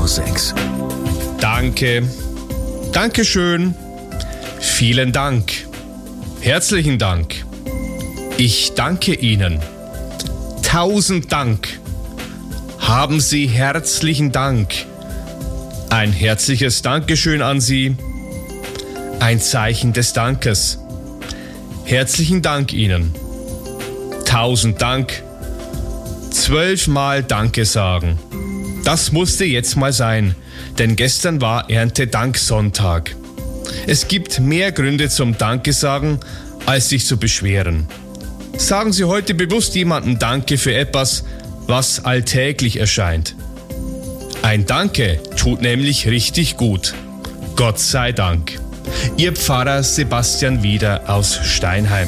6. Danke. Dankeschön. Vielen Dank. Herzlichen Dank. Ich danke Ihnen. 1000 Dank. Haben Sie herzlichen Dank. Ein herzliches Dankeschön an Sie. Ein Zeichen des Dankes. Herzlichen Dank Ihnen. 1000 Dank. 12 Mal Danke sagen. Das musste jetzt mal sein, denn gestern war Erntedanksonntag. Es gibt mehr Gründe zum Danke sagen, als sich zu beschweren. Sagen Sie heute bewusst jemandem Danke für etwas, was alltäglich erscheint. Ein Danke tut nämlich richtig gut. Gott sei Dank. Ihr Pfarrer Sebastian Wieder aus Steinheim.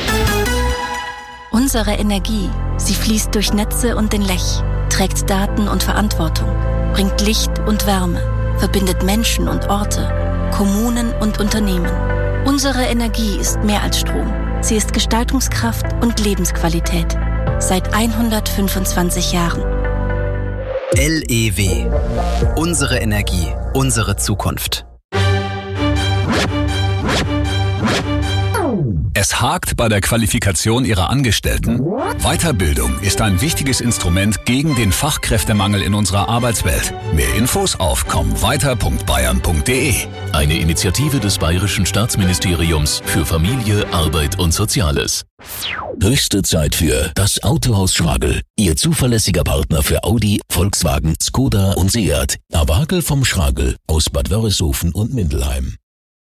Unsere Energie, sie fließt durch Netze und den Lech, trägt Daten und Verantwortung, bringt Licht und Wärme, verbindet Menschen und Orte, Kommunen und Unternehmen. Unsere Energie ist mehr als Strom. Sie ist Gestaltungskraft und Lebensqualität. Seit 125 Jahren. LEW. Unsere Energie, unsere Zukunft. Es hakt bei der Qualifikation Ihrer Angestellten? Weiterbildung ist ein wichtiges Instrument gegen den Fachkräftemangel in unserer Arbeitswelt. Mehr Infos auf kommweiter.bayern.de. Eine Initiative des Bayerischen Staatsministeriums für Familie, Arbeit und Soziales. Höchste Zeit für das Autohaus Schragel. Ihr zuverlässiger Partner für Audi, Volkswagen, Skoda und Seat. Herr Wagel vom Schragel aus Bad Wörishofen und Mindelheim.